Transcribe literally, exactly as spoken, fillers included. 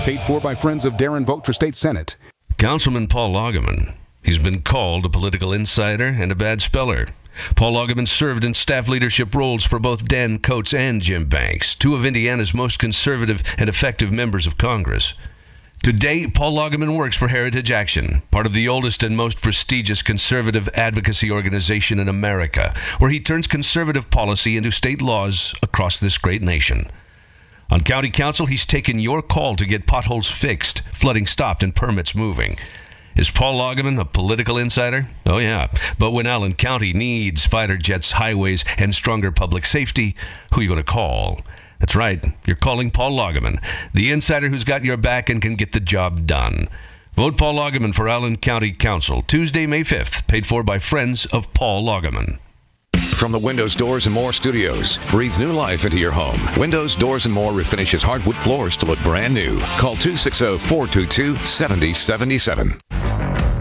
Paid for by friends of Darren Vogt for State Senate. Councilman Paul Loggeman. He's been called a political insider and a bad speller. Paul Loggeman served in staff leadership roles for both Dan Coates and Jim Banks, two of Indiana's most conservative and effective members of Congress. Today, Paul Loggeman works for Heritage Action, part of the oldest and most prestigious conservative advocacy organization in America, where he turns conservative policy into state laws across this great nation. On County Council, he's taken your call to get potholes fixed, flooding stopped, and permits moving. Is Paul Loggeman a political insider? Oh, yeah. But when Allen County needs fighter jets, highways, and stronger public safety, who are you going to call? That's right. You're calling Paul Loggeman, the insider who's got your back and can get the job done. Vote Paul Loggeman for Allen County Council, Tuesday, May fifth, paid for by friends of Paul Loggeman. From the Windows, Doors, and More studios, breathe new life into your home. Windows, Doors, and More refinishes hardwood floors to look brand new. Call two six zero, four two two, seven zero seven seven.